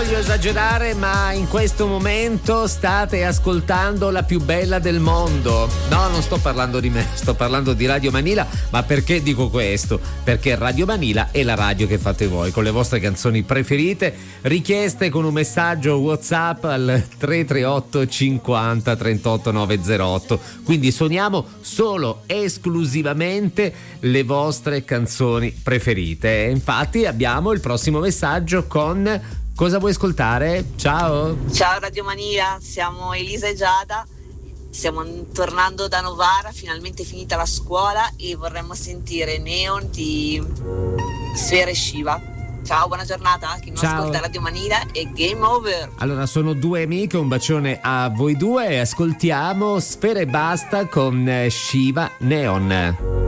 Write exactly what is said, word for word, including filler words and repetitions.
voglio esagerare, ma in questo momento state ascoltando la più bella del mondo. No, non sto parlando di me, sto parlando di Radio Manila. Ma perché dico questo? Perché Radio Manila è la radio che fate voi, con le vostre canzoni preferite, richieste con un messaggio WhatsApp al tre tre otto cinquanta trentotto novecentotto. Quindi suoniamo solo esclusivamente le vostre canzoni preferite. E infatti abbiamo il prossimo messaggio con cosa vuoi ascoltare? Ciao. Ciao Radio Manila, siamo Elisa e Giada, stiamo tornando da Novara, finalmente finita la scuola e vorremmo sentire Neon di Sfera e Shiva. Ciao, buona giornata, chi non Ciao. ascolta Radio Manila e Game Over. Allora, sono due amiche, un bacione a voi due e ascoltiamo Sfera e Basta con Shiva Neon.